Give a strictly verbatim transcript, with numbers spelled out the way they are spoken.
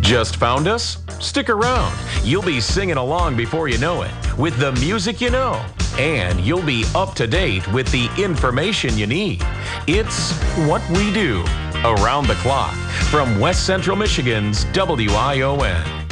Just found us? Stick around. You'll be singing along before you know it with the music you know. And you'll be up to date with the information you need. It's What We Do, around the clock, from West Central Michigan's W I O N.